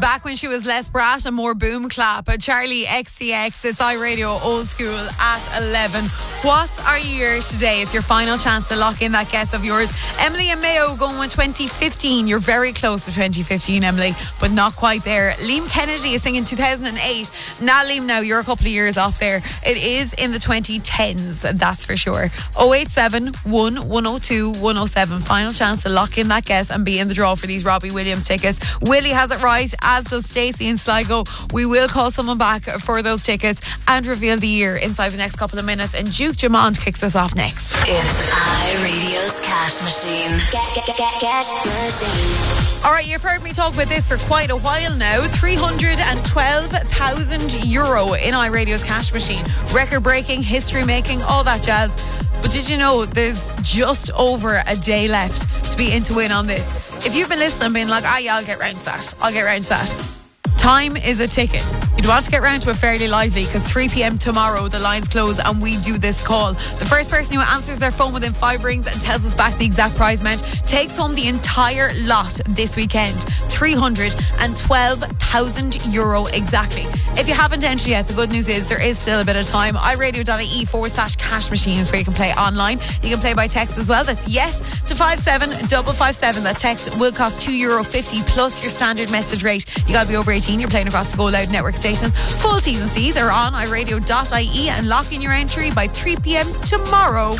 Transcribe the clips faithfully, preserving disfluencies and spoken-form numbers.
back when she was less brat and more boom clap. Charlie X C X, it's iRadio Old School at eleven. What's our year today? It's your final chance to lock in that guess of yours. Emily and Mayo going with twenty fifteen. You're very close to twenty fifteen, Emily, but not quite there. Liam Kennedy is singing two thousand eight. Now, Liam, now you're a couple of years off there. It is in the twenty tens, that's for sure. oh eight seven, one one oh two, one oh seven. Final chance to lock in that guess and be in the draw for these Robbie Williams tickets. Willie has it right, as does Stacey in Sligo. We will call someone back for those tickets and reveal the year inside the next couple of minutes. And Duke Dumont kicks us off next. It's iRadio's Cash Machine. Get, get, get, get, cash machine. Alright, you've heard me talk about this for quite a while now. three hundred twelve thousand euro in iRadio's Cash Machine. Record breaking, history making, all that jazz. But did you know there's just over a day left to be in to win on this? If you've been listening and been like, ah, yeah, I'll get round to that. I'll get round to that. Time is a ticket. You'd want to get round to it fairly lively because three p.m. tomorrow the lines close and we do this call. The first person who answers their phone within five rings and tells us back the exact prize amount takes home the entire lot this weekend. three hundred twelve thousand euro exactly. If you haven't entered yet, the good news is there is still a bit of time. iRadio.ie forward slash cash machines where you can play online. You can play by text as well. That's yes to five seven five five seven. That text will cost two euro fifty plus your standard message rate. You got to be over eighteen. You're playing across the Go Loud network stations. Full T's and C's are on iRadio.ie and lock in your entry by three p.m. tomorrow.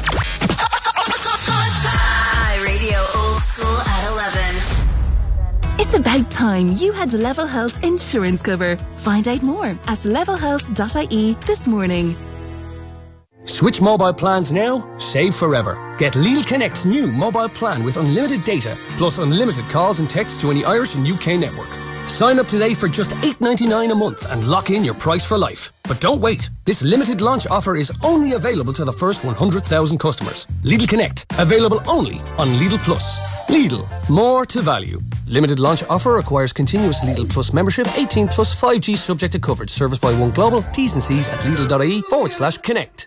iRadio Old School at eleven. It's about time you had Level Health insurance cover. Find out more at level health dot I E this morning. Switch mobile plans now, save forever. Get Lidl Connect's new mobile plan with unlimited data, plus unlimited calls and texts to any Irish and U K network. Sign up today for just eight ninety-nine a month and lock in your price for life. But don't wait. This limited launch offer is only available to the first one hundred thousand customers. Lidl Connect, available only on Lidl Plus. Lidl, more to value. Limited launch offer requires continuous Lidl Plus membership, eighteen plus five G subject to coverage. Service by One Global. T's and C's at Lidl.ie forward slash connect.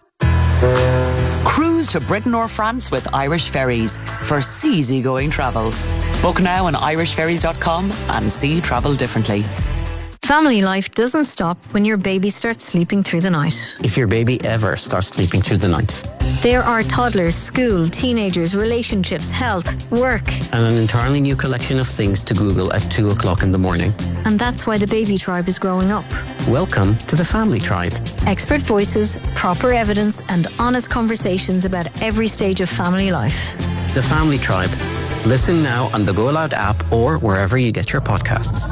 Cruise to Britain or France with Irish Ferries for easygoing travel. Book now on irish ferries dot com and see travel differently. Family life doesn't stop when your baby starts sleeping through the night. If your baby ever starts sleeping through the night. There are toddlers, school, teenagers, relationships, health, work. And an entirely new collection of things to Google at two o'clock in the morning. And that's why the Baby Tribe is growing up. Welcome to the Family Tribe. Expert voices, proper evidence and honest conversations about every stage of family life. The Family Tribe. Listen now on the Go Loud app or wherever you get your podcasts.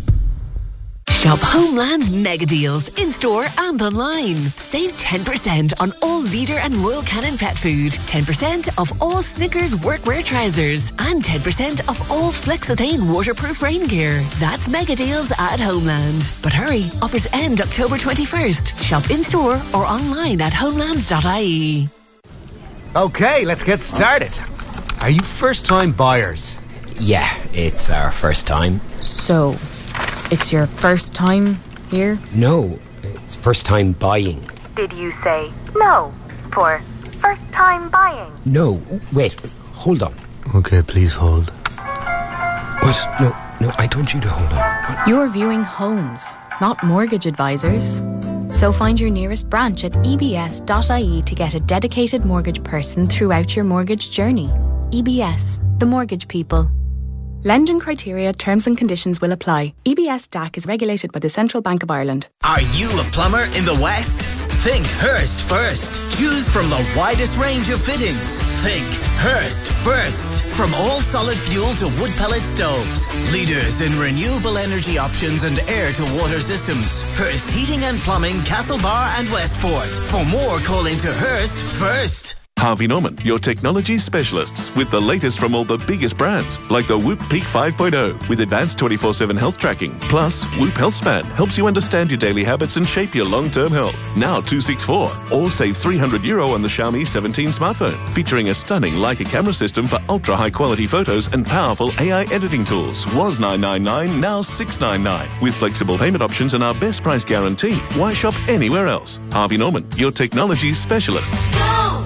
Shop Homeland's mega deals in store and online. Save ten percent on all Leader and Royal Canin pet food, ten percent off all Snickers workwear trousers, and ten percent off all Flexithane waterproof rain gear. That's mega deals at Homeland. But hurry, offers end October twenty-first. Shop in store or online at homeland dot I E. Okay, let's get started. Are you first-time buyers? Yeah, it's our first time. So, it's your first time here? No, it's first time buying. Did you say no for first time buying? No, wait, hold on. Okay, please hold. What? No, no, I told you to hold on. What? You're viewing homes, not mortgage advisors. So find your nearest branch at E B S dot I E to get a dedicated mortgage person throughout your mortgage journey. E B S, the mortgage people. Lending criteria, terms and conditions will apply. E B S D A C is regulated by the Central Bank of Ireland. Are you a plumber in the West? Think Hearst first. Choose from the widest range of fittings. Think Hearst first. From all solid fuel to wood pellet stoves. Leaders in renewable energy options and air-to-water systems. Hearst Heating and Plumbing, Castlebar and Westport. For more, call into Hearst first. Harvey Norman, your technology specialists, with the latest from all the biggest brands, like the Whoop Peak five point oh, with advanced twenty-four seven health tracking. Plus, Whoop Health Span helps you understand your daily habits and shape your long-term health. Now two sixty-four. Or save three hundred euro on the Xiaomi seventeen smartphone, featuring a stunning Leica camera system for ultra-high-quality photos and powerful A I editing tools. Was nine ninety-nine, now six ninety-nine. With flexible payment options and our best price guarantee. Why shop anywhere else? Harvey Norman, your technology specialists. Go!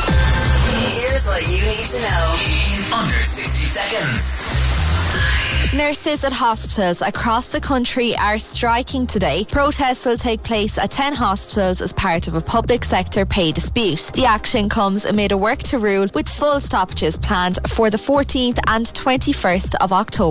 Here's what you need to know. In under sixty seconds. Nurses at hospitals across the country are striking today. Protests will take place at ten hospitals as part of a public sector pay dispute. The action comes amid a work to rule with full stoppages planned for the fourteenth and twenty-first of October.